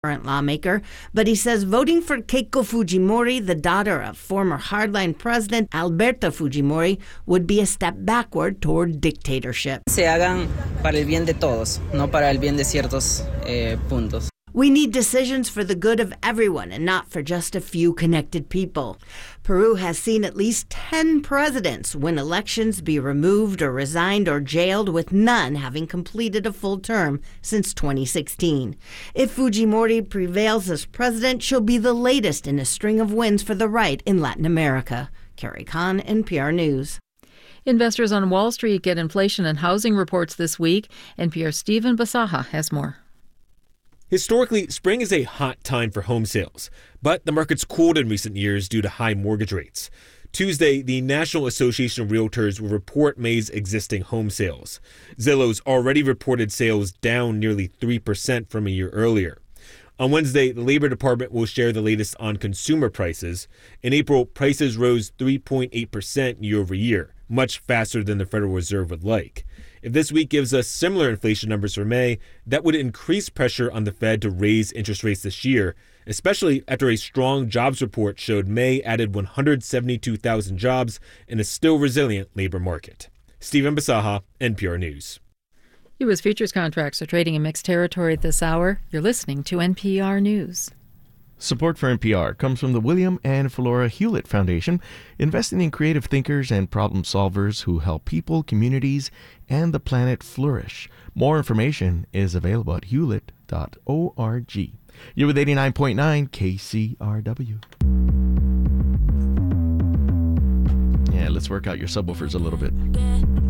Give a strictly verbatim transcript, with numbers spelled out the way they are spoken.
current lawmaker, but he says voting for Keiko Fujimori, the daughter of former hardline president Alberto Fujimori, would be a step backward toward dictatorship. Se hagan para el bien de todos, no para el bien de ciertos eh, puntos. We need decisions for the good of everyone and not for just a few connected people. Peru has seen at least ten presidents win elections, be removed or resigned or jailed, with none having completed a full term since twenty sixteen. If Fujimori prevails as president, she'll be the latest in a string of wins for the right in Latin America. Carrie Kahn, N P R News. Investors on Wall Street get inflation and housing reports this week. N P R's Stephen Basaha has more. Historically, spring is a hot time for home sales, but the market's cooled in recent years due to high mortgage rates. Tuesday, the National Association of Realtors will report May's existing home sales. Zillow's already reported sales down nearly three percent from a year earlier. On Wednesday, the Labor Department will share the latest on consumer prices. In April, prices rose three point eight percent year over year, much faster than the Federal Reserve would like. If this week gives us similar inflation numbers for May, that would increase pressure on the Fed to raise interest rates this year, especially after a strong jobs report showed May added one hundred seventy-two thousand jobs in a still resilient labor market. Stephen Basaha, N P R News. U S futures contracts are trading in mixed territory at this hour. You're listening to N P R News. Support for N P R comes from the William and Flora Hewlett Foundation, investing in creative thinkers and problem solvers who help people, communities, and the planet flourish. More information is available at hewlett dot org. You're with eighty-nine point nine K C R W. Yeah, let's work out your subwoofers a little bit.